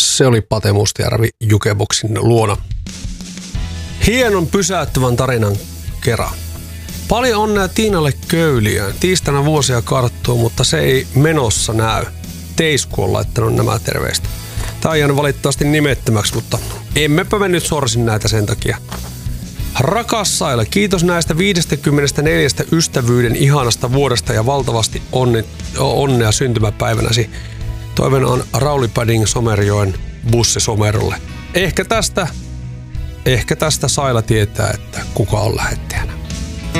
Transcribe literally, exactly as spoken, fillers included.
Se oli Pate Mustajärvi Jukeboxin luona. Hienon pysäyttävän tarinan kerran. Paljon onnea Tiinalle Köyliään. Tiistaina vuosia karttuu, mutta se ei menossa näy. Teisku on laittanut nämä terveistä. Tää on jäänyt valitettavasti nimettömäksi, mutta emmepä me nyt sorsin näitä sen takia. Rakas Saila, kiitos näistä viisikymmentäneljä ystävyyden ihanasta vuodesta ja valtavasti onni, onnea syntymäpäivänäsi. Toivena on Rauli Padding Somerjoen bussisomerolle. Ehkä tästä, ehkä tästä Saila tietää, että kuka on lähettäjänä.